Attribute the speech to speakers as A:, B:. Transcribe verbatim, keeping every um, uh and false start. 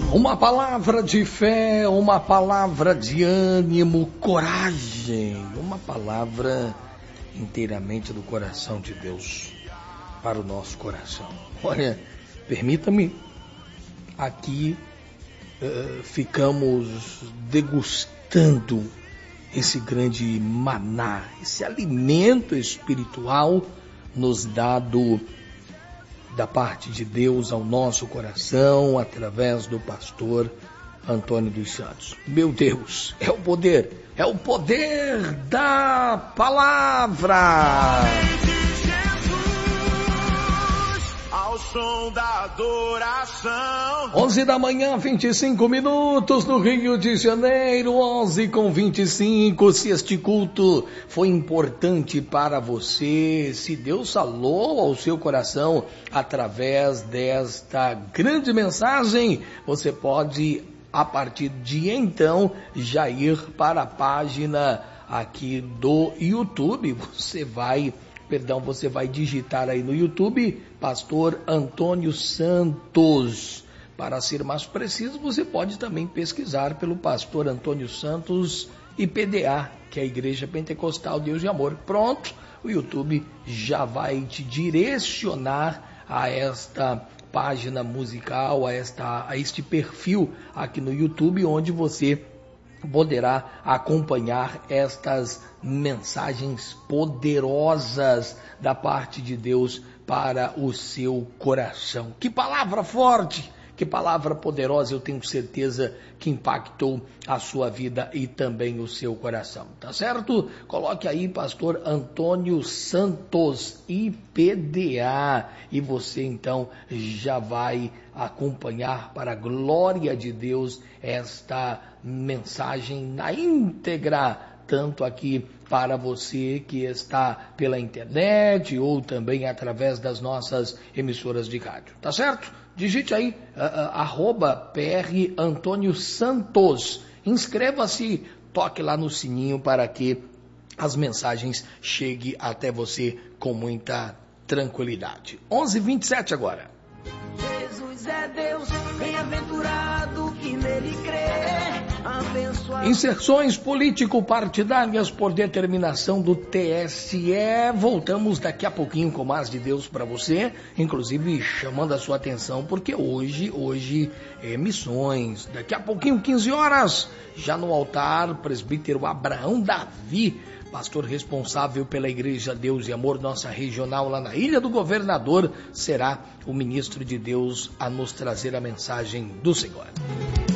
A: Uma palavra de fé, uma palavra de ânimo, coragem, uma palavra inteiramente do coração de Deus para o nosso coração. Olha, permita-me, aqui uh, ficamos degustando esse grande maná, esse alimento espiritual nos dado da parte de Deus ao nosso coração, através do pastor Antônio dos Santos. Meu Deus, é o poder, é o poder da palavra. Ao som da adoração. onze da manhã, vinte e cinco minutos no Rio de Janeiro, onze com vinte e cinco. Se este culto foi importante para você, se Deus falou ao seu coração através desta grande mensagem, você pode, a partir de então, já ir para a página aqui do YouTube. Você vai... Perdão, você vai digitar aí no YouTube, Pastor Antônio Santos. Para ser mais preciso, você pode também pesquisar pelo Pastor Antônio Santos I P D A, que é a Igreja Pentecostal Deus de Amor. Pronto, o YouTube já vai te direcionar a esta página musical, a, esta, a este perfil aqui no YouTube, onde você poderá acompanhar estas mensagens poderosas da parte de Deus para o seu coração. Que palavra forte, que palavra poderosa, eu tenho certeza que impactou a sua vida e também o seu coração, tá certo? Coloque aí Pastor Antônio Santos I P D A e você então já vai acompanhar para a glória de Deus esta mensagem na íntegra, tanto aqui para você que está pela internet ou também através das nossas emissoras de rádio, tá certo? Digite aí, uh, uh, arroba P R Antônio Santos, inscreva-se, toque lá no sininho para que as mensagens cheguem até você com muita tranquilidade. onze e vinte e sete agora.
B: Jesus é Deus, bem-aventurado que nele crê. Abençoado.
A: Inserções político-partidárias por determinação do T S E. Voltamos daqui a pouquinho com mais de Deus para você, inclusive chamando a sua atenção, porque hoje, hoje é missões. Daqui a pouquinho, quinze horas, já no altar, presbítero Abraão Davi, pastor responsável pela Igreja Deus e Amor, nossa regional lá na Ilha do Governador, será o ministro de Deus a nos trazer a mensagem do Senhor.